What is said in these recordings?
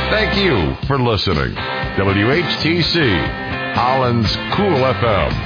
Thank you for listening. WHTC, Holland's Cool FM.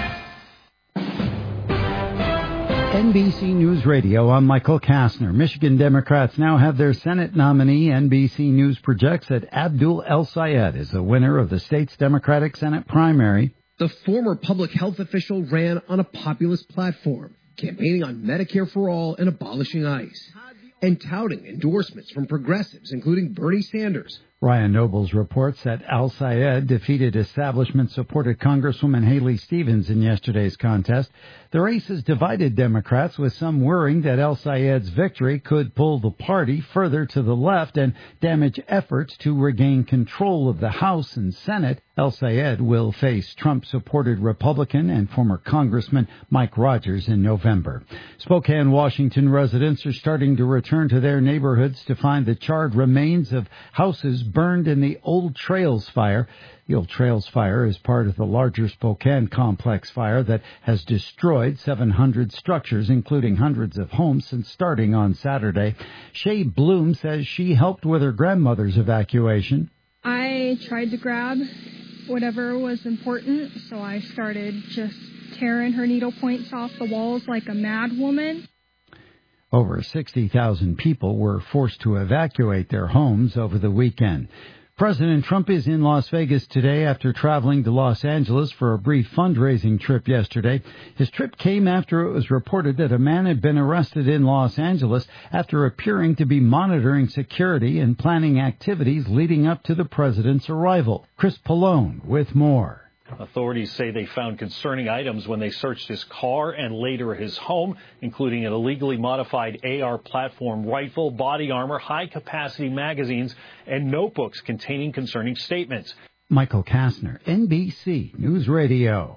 NBC News Radio, I'm Michael Kastner. Michigan Democrats now have their Senate nominee. NBC News projects that Abdul El-Sayed is the winner of the state's Democratic Senate primary. The former public health official ran on a populist platform, campaigning on Medicare for all and abolishing ICE, and touting endorsements from progressives, including Bernie Sanders. Ryan Nobles reports that El-Sayed defeated establishment-supported Congresswoman Haley Stevens in yesterday's contest. The race has divided Democrats, with some worrying that El-Sayed's victory could pull the party further to the left and damage efforts to regain control of the House and Senate. El-Sayed will face Trump-supported Republican and former Congressman Mike Rogers in November. Spokane, Washington residents are starting to return to their neighborhoods to find the charred remains of houses burned in the Old Trails fire. The Old Trails fire is part of the larger Spokane complex fire that has destroyed 700 structures, including hundreds of homes, since starting on Saturday. Shay Bloom says she helped with her grandmother's evacuation. I tried to grab whatever was important, so I started just tearing her needle points off the walls like a mad woman. Over 60,000 people were forced to evacuate their homes over the weekend. President Trump is in Las Vegas today after traveling to Los Angeles for a brief fundraising trip yesterday. His trip came after it was reported that a man had been arrested in Los Angeles after appearing to be monitoring security and planning activities leading up to the president's arrival. Chris Pallone with more. Authorities say they found concerning items when they searched his car and later his home, including an illegally modified AR platform rifle, body armor, high-capacity magazines, and notebooks containing concerning statements. Michael Kastner, NBC News Radio.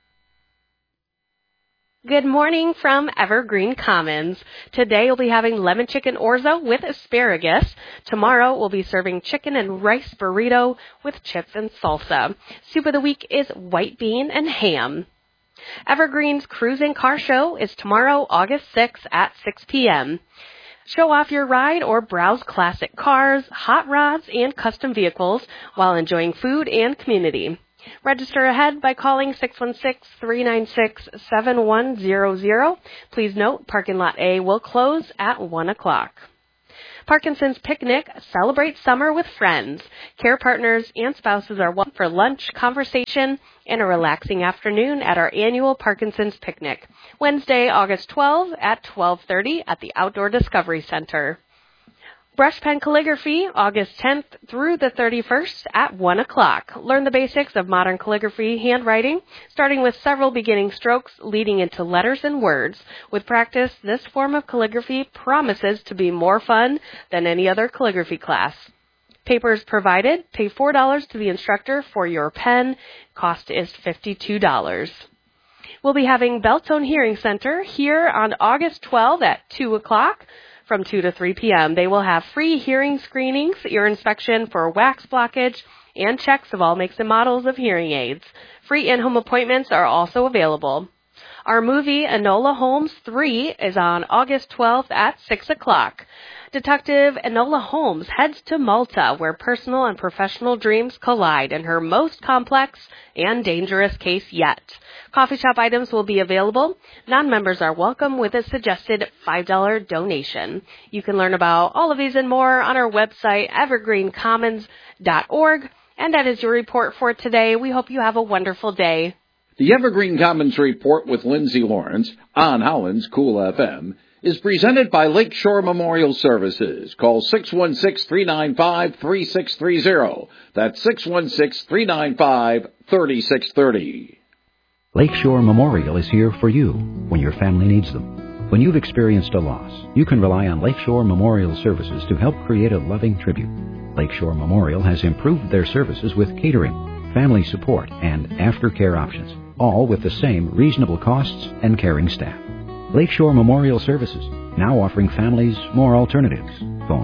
Good morning from Evergreen Commons. Today we'll be having lemon chicken orzo with asparagus. Tomorrow we'll be serving chicken and rice burrito with chips and salsa. Soup of the week is white bean and ham. Evergreen's Cruising Car Show is tomorrow, August 6th at 6 p.m. Show off your ride or browse classic cars, hot rods, and custom vehicles while enjoying food and community. Register ahead by calling 616-396-7100. Please note, parking lot A will close at 1 o'clock. Parkinson's Picnic celebrates summer with friends. Care partners and spouses are welcome for lunch, conversation, and a relaxing afternoon at our annual Parkinson's Picnic, Wednesday, August 12 at 12:30 at the Outdoor Discovery Center. Brush pen calligraphy, August 10th through the 31st at 1 o'clock. Learn the basics of modern calligraphy handwriting, starting with several beginning strokes leading into letters and words. With practice, this form of calligraphy promises to be more fun than any other calligraphy class. Papers provided. Pay $4 to the instructor for your pen. Cost is $52. We'll be having Beltone Hearing Center here on August 12th at 2 o'clock. From 2 to 3 p.m. They will have free hearing screenings, ear inspection for wax blockage, and checks of all makes and models of hearing aids. Free in-home appointments are also available. Our movie, Enola Holmes 3, is on August 12th at 6 o'clock. Detective Enola Holmes heads to Malta, where personal and professional dreams collide in her most complex and dangerous case yet. Coffee shop items will be available. Non-members are welcome with a suggested $5 donation. You can learn about all of these and more on our website, evergreencommons.org. And that is your report for today. We hope you have a wonderful day. The Evergreen Commons Report with Lindsay Lawrence on Holland's Cool FM is presented by Lakeshore Memorial Services. Call 616-395-3630. That's 616-395-3630. Lakeshore Memorial is here for you when your family needs them. When you've experienced a loss, you can rely on Lakeshore Memorial Services to help create a loving tribute. Lakeshore Memorial has improved their services with catering, family support, and aftercare options, all with the same reasonable costs and caring staff. Lakeshore Memorial Services, now offering families more alternatives. Phone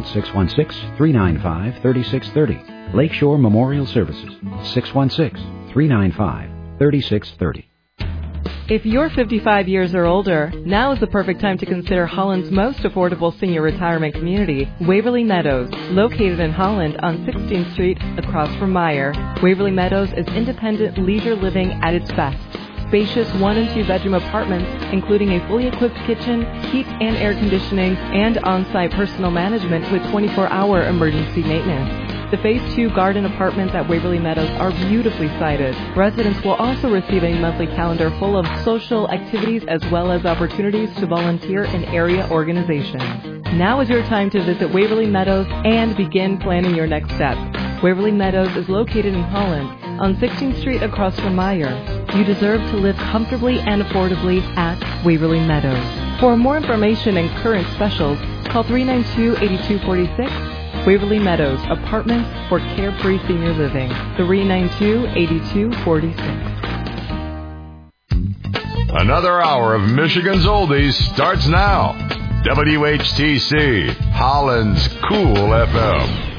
616-395-3630. Lakeshore Memorial Services, 616-395-3630. If you're 55 years or older, now is the perfect time to consider Holland's most affordable senior retirement community, Waverly Meadows, located in Holland on 16th Street across from Meijer. Waverly Meadows is independent leisure living at its best. Spacious 1 and 2 bedroom apartments, including a fully equipped kitchen, heat and air conditioning, and on-site personal management with 24-hour emergency maintenance. The Phase 2 garden apartments at Waverly Meadows are beautifully sited. Residents will also receive a monthly calendar full of social activities as well as opportunities to volunteer in area organizations. Now is your time to visit Waverly Meadows and begin planning your next steps. Waverly Meadows is located in Holland on 16th Street across from Meijer. You deserve to live comfortably and affordably at Waverly Meadows. For more information and current specials, call 392-8246. Waverly Meadows, apartments for carefree senior living. 392-8246. Another hour of Michigan's Oldies starts now. WHTC, Holland's Cool FM.